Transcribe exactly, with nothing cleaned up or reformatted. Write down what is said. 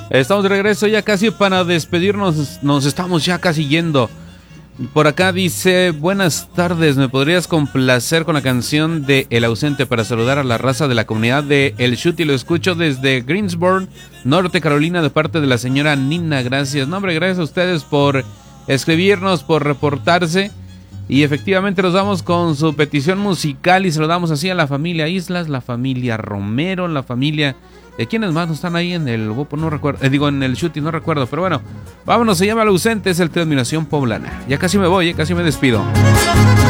Estamos de regreso ya casi para despedirnos. Nos estamos ya casi yendo. Por acá dice: buenas tardes, ¿me podrías complacer con la canción de El Ausente para saludar a la raza de la comunidad de El Shuti? Lo escucho desde Greensboro, Norte Carolina, de parte de la señora Nina. Gracias. No, hombre, gracias a ustedes por escribirnos, por reportarse. Y efectivamente nos vamos con su petición musical y saludamos así a la familia Islas, la familia Romero, la familia... ¿De quiénes más no están ahí en el Wopo? No recuerdo, eh, digo en el Shuti, no recuerdo, pero bueno, vámonos, se llama El Ausente, es el Terminación Poblana. Ya casi me voy, eh, casi me despido.